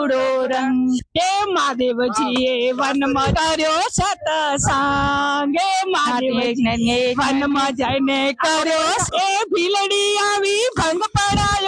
કુડો રંગ હે મહાદેવજીએ વનમાં કર્યો સતસંગ હે મહાદેવજીએ વનમાં જઈને કર્યો એ ભીલડી આવી ભંગ પડાયો